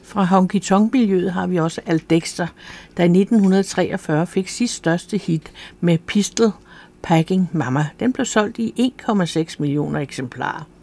Fra honky tonk-miljøet har vi også Al Dexter, der i 1943 fik sit største hit med Pistol Packing Mama. Den blev solgt i 1,6 millioner eksemplarer.